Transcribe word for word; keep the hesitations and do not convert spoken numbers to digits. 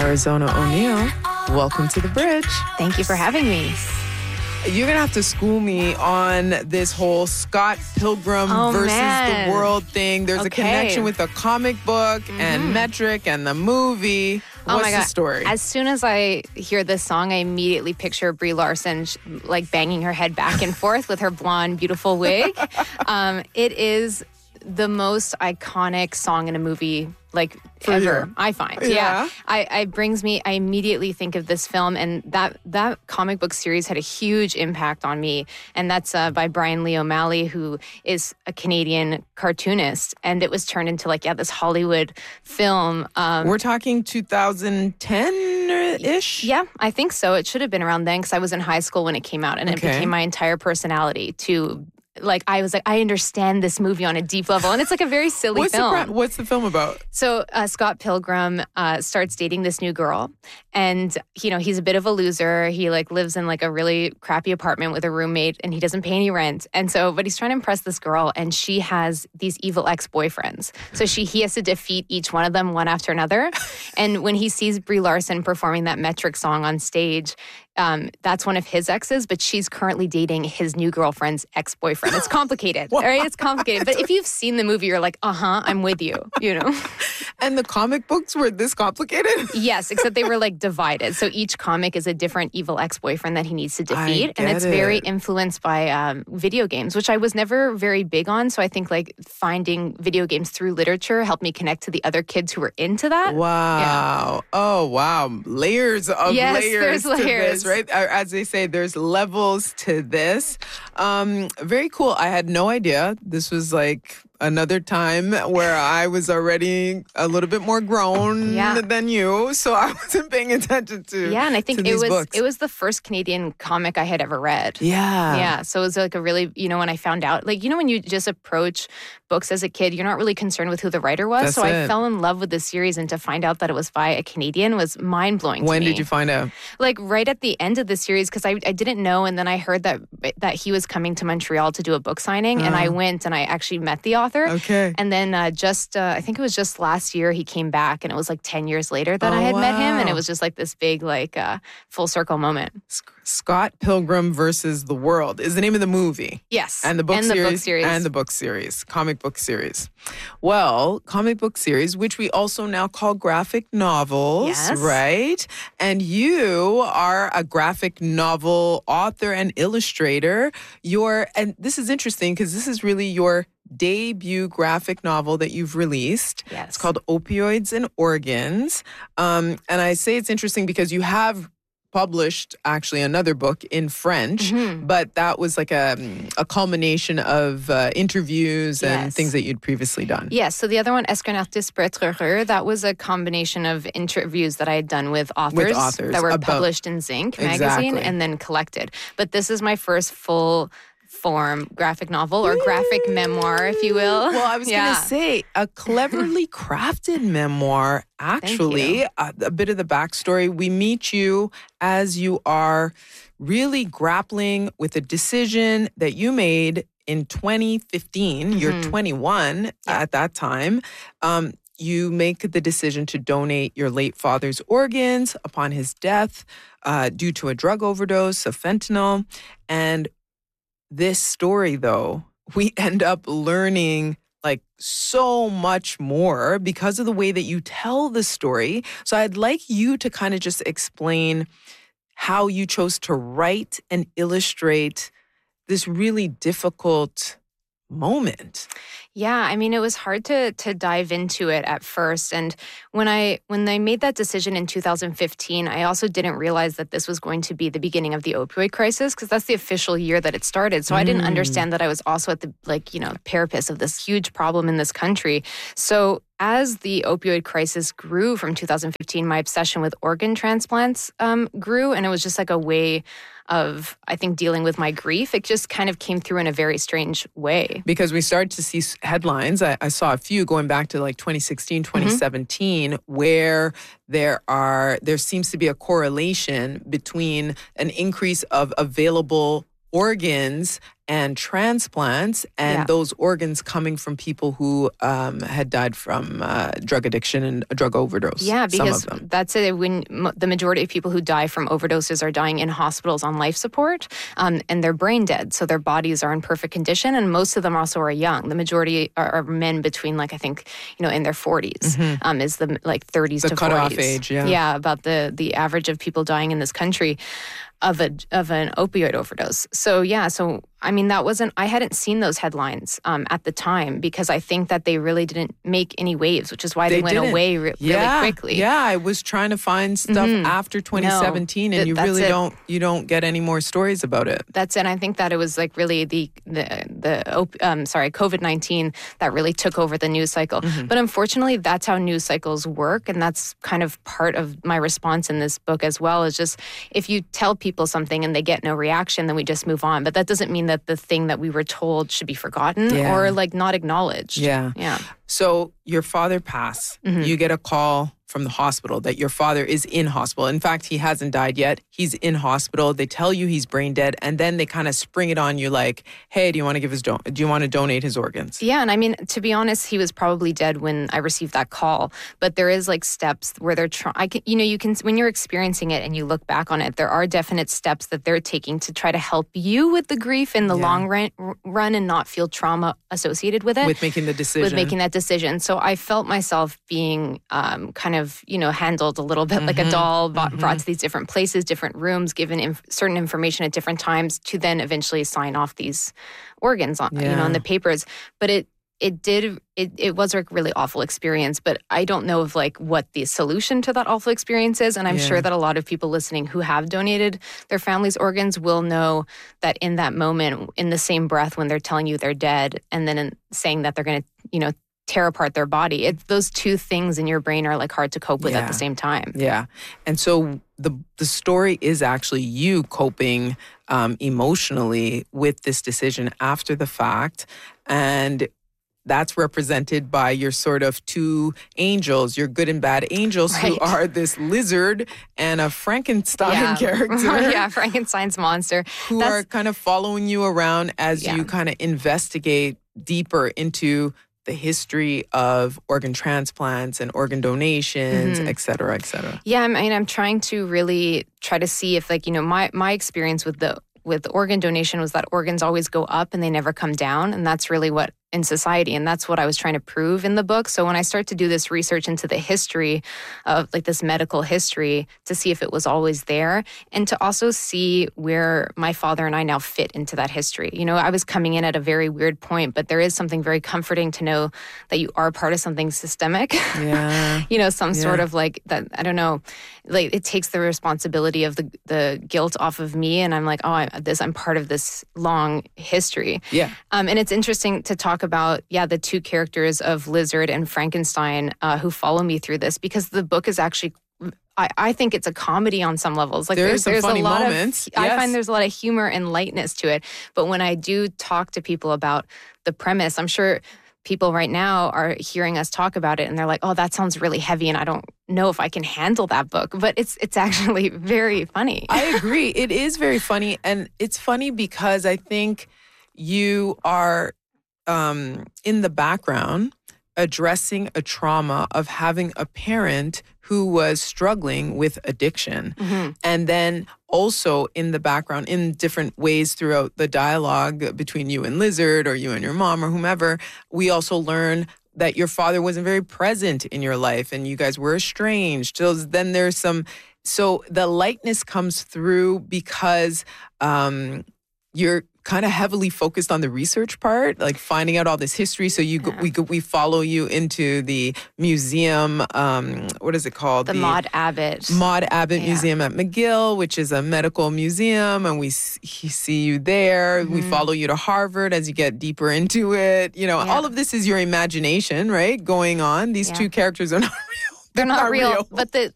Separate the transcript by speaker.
Speaker 1: Arizona O'Neal, welcome to the bridge.
Speaker 2: Thank you for having me.
Speaker 1: You're going to have to school me on this whole Scott Pilgrim
Speaker 2: oh,
Speaker 1: versus
Speaker 2: man.
Speaker 1: the world thing. There's
Speaker 2: okay.
Speaker 1: a connection with the comic book mm-hmm. and Metric and the movie.
Speaker 2: Oh
Speaker 1: What's
Speaker 2: my God.
Speaker 1: the story?
Speaker 2: As soon as I hear this song, I immediately picture Brie Larson like banging her head back and forth with her blonde, beautiful wig. um, it is the most iconic song in a movie like
Speaker 1: For
Speaker 2: ever,
Speaker 1: you.
Speaker 2: I find.
Speaker 1: Yeah.
Speaker 2: yeah. I, I brings me, I immediately think of this film, and that that comic book series had a huge impact on me. And that's uh, by Brian Lee O'Malley, who is a Canadian cartoonist. And it was turned into like, yeah, this Hollywood film. Um,
Speaker 1: We're talking two thousand ten-ish?
Speaker 2: Yeah, I think so. It should have been around then because I was in high school when it came out, and
Speaker 1: Okay.
Speaker 2: it became my entire personality to, like, I was like, I understand this movie on a deep level. And it's like a very silly
Speaker 1: What's
Speaker 2: film.
Speaker 1: The, pra- what's the film about?
Speaker 2: So uh, Scott Pilgrim uh, starts dating this new girl, and you know he's a bit of a loser. He like lives in like a really crappy apartment with a roommate, and he doesn't pay any rent. And so, but he's trying to impress this girl, and she has these evil ex-boyfriends. So she he has to defeat each one of them one after another. And when he sees Brie Larson performing that Metric song on stage, um, that's one of his exes, but she's currently dating his new girlfriend's ex-boyfriend. It's complicated, right? It's complicated. But if you've seen the movie, you're like, uh-huh, I'm with you, you know?
Speaker 1: And the comic books were this complicated?
Speaker 2: Yes, except they were like divided. So each comic is a different evil ex-boyfriend that he needs to defeat. And it's
Speaker 1: it.
Speaker 2: very influenced by um, video games, which I was never very big on. So I think like finding video games through literature helped me connect to the other kids who were into that.
Speaker 1: Wow.
Speaker 2: Yeah.
Speaker 1: Oh, wow. Layers of
Speaker 2: Yes,
Speaker 1: layers
Speaker 2: there's
Speaker 1: to
Speaker 2: layers.
Speaker 1: this, right? As they say, there's levels to this. Um, very cool. I had no idea. This was like another time where I was already a little bit more grown
Speaker 2: Yeah.
Speaker 1: than you, so I wasn't paying attention to
Speaker 2: Yeah, and I think
Speaker 1: to
Speaker 2: it
Speaker 1: these
Speaker 2: was
Speaker 1: books.
Speaker 2: it was the first Canadian comic I had ever read.
Speaker 1: Yeah.
Speaker 2: Yeah, so it was like a really, you know, when I found out, like, you know, when you just approach books as a kid, you're not really concerned with who the writer was.
Speaker 1: That's
Speaker 2: so I
Speaker 1: it.
Speaker 2: fell in love with the series, and to find out that it was by a Canadian was mind-blowing to
Speaker 1: When
Speaker 2: me.
Speaker 1: did you find out?
Speaker 2: Like right at the end of the series, because I, I didn't know, and then I heard that that he was coming to Montreal to do a book signing, and I went and I actually met the author.
Speaker 1: Okay.
Speaker 2: And then uh, just, uh, I think it was just last year he came back, and it was like ten years later that
Speaker 1: Oh,
Speaker 2: I had met him, and
Speaker 1: wow.
Speaker 2: it was just like this big like uh, full circle moment.
Speaker 1: Sc- Scott Pilgrim versus the World is the name of the movie.
Speaker 2: Yes.
Speaker 1: And the book
Speaker 2: and
Speaker 1: series.
Speaker 2: the book series.
Speaker 1: And the book series. Comic book series. Well, comic book series, which we also now call graphic novels,
Speaker 2: Yes.
Speaker 1: right? And you are a graphic novel author and illustrator. You're, and this is interesting because this is really your debut graphic novel that you've released.
Speaker 2: Yes.
Speaker 1: It's called Opioids and Organs. Um, and I say it's interesting because you have published actually another book in French,
Speaker 2: Mm-hmm.
Speaker 1: but that was like a, a culmination of uh, interviews and
Speaker 2: Yes.
Speaker 1: things that you'd previously done.
Speaker 2: Yes. So the other one, Est-ce qu'un artiste peut être heureux? That was a combination of interviews that I had done with authors,
Speaker 1: authors
Speaker 2: that were
Speaker 1: about-
Speaker 2: published in Zinc magazine
Speaker 1: Exactly.
Speaker 2: and then collected. But this is my first full form graphic novel or graphic memoir, if you will.
Speaker 1: Well, I was
Speaker 2: Yeah.
Speaker 1: going to say a cleverly crafted memoir. Actually,
Speaker 2: you.
Speaker 1: a, a bit of the backstory. We meet you as you are really grappling with a decision that you made in twenty fifteen. You're
Speaker 2: Mm-hmm.
Speaker 1: twenty-one at that time. Um, you make the decision to donate your late father's organs upon his death uh, due to a drug overdose of fentanyl. And this story, though, we end up learning like so much more because of the way that you tell the story. So I'd like you to kind of just explain how you chose to write and illustrate this really difficult moment.
Speaker 2: Yeah, I mean, it was hard to to dive into it at first. And when I when I made that decision in two thousand fifteen, I also didn't realize that this was going to be the beginning of the opioid crisis, because that's the official year that it started. So I didn't understand that I was also at the, like, you know, parapet of this huge problem in this country. So as the opioid crisis grew from two thousand fifteen, my obsession with organ transplants um, grew, and it was just like a way of, I think, dealing with my grief. It just kind of came through in a very strange way.
Speaker 1: Because we started to see s- headlines. I, I saw a few going back to like twenty sixteen, twenty seventeen, where there are there seems to be a correlation between an increase of available organs and transplants, and
Speaker 2: Yeah.
Speaker 1: those organs coming from people who um, had died from uh, drug addiction and a drug overdose.
Speaker 2: Yeah, because
Speaker 1: some of them.
Speaker 2: that's it. When m- the majority of people who die from overdoses are dying in hospitals on life support, um, and they're brain dead, so their bodies are in perfect condition, and most of them also are young. The majority are, are men between, like I think, you know, in their forties.
Speaker 1: Mm-hmm.
Speaker 2: Um, is the like thirties
Speaker 1: The
Speaker 2: to
Speaker 1: cutoff
Speaker 2: forties.
Speaker 1: age, yeah.
Speaker 2: Yeah, about the the average of people dying in this country of a of an opioid overdose. So yeah, so I mean that wasn't I hadn't seen those headlines um, at the time because I think that they really didn't make any waves, which is why they,
Speaker 1: They
Speaker 2: went
Speaker 1: didn't.
Speaker 2: away re-
Speaker 1: yeah,
Speaker 2: really quickly.
Speaker 1: Yeah, I was trying to find stuff
Speaker 2: Mhm.
Speaker 1: after twenty seventeen,
Speaker 2: No,
Speaker 1: and
Speaker 2: th-
Speaker 1: you
Speaker 2: that's
Speaker 1: really
Speaker 2: it.
Speaker 1: don't you don't get any more stories about it.
Speaker 2: That's it. I think that it was like really the the the op- um, sorry COVID nineteen that really took over the news cycle.
Speaker 1: Mm-hmm.
Speaker 2: But unfortunately, that's how news cycles work, and that's kind of part of my response in this book as well. Is just if you tell people something and they get no reaction, then we just move on. But that doesn't mean that the thing that we were told should be forgotten
Speaker 1: Yeah.
Speaker 2: or like not acknowledged.
Speaker 1: Yeah.
Speaker 2: Yeah.
Speaker 1: So your father passed.
Speaker 2: Mhm.
Speaker 1: You get a call from the hospital that your father is in hospital. In fact, he hasn't died yet. He's in hospital. They tell you he's brain dead, and then they kind of spring it on you like, "Hey, do you want to give his do- do you want to donate his organs?"
Speaker 2: Yeah, and I mean, to be honest, he was probably dead when I received that call. But there is like steps where they're trying. I can, you know, you can when you're experiencing it and you look back on it, there are definite steps that they're taking to try to help you with the grief in the
Speaker 1: Yeah.
Speaker 2: long run, run and not feel trauma associated with it.
Speaker 1: With making the decision.
Speaker 2: With making that decision. So I felt myself being um, kind of, you know, handled a little bit like a doll, brought, brought to these different places, different rooms, given inf- certain information at different times to then eventually sign off these organs on, you know,
Speaker 1: Yeah.
Speaker 2: on the papers. But it, it did, it, it was a really awful experience, but I don't know of like what the solution to that awful experience is. And I'm
Speaker 1: Yeah.
Speaker 2: sure that a lot of people listening who have donated their family's organs will know that in that moment, in the same breath when they're telling you they're dead and then in saying that they're going to, you know, tear apart their body. It's those two things in your brain are like hard to cope with
Speaker 1: Yeah.
Speaker 2: at the same time.
Speaker 1: Yeah. And so the the story is actually you coping um, emotionally with this decision after the fact. And that's represented by your sort of two angels, your good and bad angels, who
Speaker 2: Right.
Speaker 1: are this lizard and a Frankenstein
Speaker 2: Yeah.
Speaker 1: character.
Speaker 2: yeah, Frankenstein's monster.
Speaker 1: Who
Speaker 2: That's-
Speaker 1: are kind of following you around as
Speaker 2: Yeah.
Speaker 1: you kind of investigate deeper into the history of organ transplants and organ donations,
Speaker 2: Mhm.
Speaker 1: et cetera, et cetera.
Speaker 2: Yeah, I mean, I'm trying to really try to see if, like, you know, my my experience with the with organ donation was that organs always go up and they never come down, and that's really what in society, and that's what I was trying to prove in the book. So when I start to do this research into the history of like this medical history to see if it was always there, and to also see where my father and I now fit into that history. You know, I was coming in at a very weird point, but there is something very comforting to know that you are part of something systemic.
Speaker 1: Yeah.
Speaker 2: you know, some sort
Speaker 1: Yeah.
Speaker 2: of like that, I don't know, like it takes the responsibility of the the guilt off of me. And I'm like, oh, I'm this, I'm part of this long history.
Speaker 1: Yeah.
Speaker 2: Um, and it's interesting to talk about, yeah, the two characters of Lizard and Frankenstein uh, who follow me through this, because the book is actually, I, I think it's a comedy on some levels. Like
Speaker 1: There are
Speaker 2: there's,
Speaker 1: some
Speaker 2: there's
Speaker 1: funny
Speaker 2: a lot
Speaker 1: moments,
Speaker 2: of, I
Speaker 1: yes.
Speaker 2: find there's a lot of humor and lightness to it. But when I do talk to people about the premise, I'm sure people right now are hearing us talk about it and they're like, oh, that sounds really heavy and I don't know if I can handle that book. But it's it's actually very funny.
Speaker 1: I agree. It is very funny. And it's funny because I think you are um, in the background addressing a trauma of having a parent who was struggling with addiction.
Speaker 2: Mhm.
Speaker 1: And then also in the background, in different ways throughout the dialogue between you and Lizard or you and your mom or whomever, we also learn that your father wasn't very present in your life and you guys were estranged. So then there's some, so the lightness comes through because um, you're kind of heavily focused on the research part, like finding out all this history. So you go, we go, we follow you into the museum. Um, what is it called?
Speaker 2: The, the Maud Abbott.
Speaker 1: Maud Abbott
Speaker 2: Yeah.
Speaker 1: Museum at McGill, which is a medical museum, and we s- see you there. We
Speaker 2: Mhm.
Speaker 1: follow you to Harvard as you get deeper into it. You know,
Speaker 2: Yeah.
Speaker 1: all of this is your imagination, right? Going on. These
Speaker 2: Yeah.
Speaker 1: two characters are not real.
Speaker 2: They're not,
Speaker 1: not
Speaker 2: real,
Speaker 1: real.
Speaker 2: but the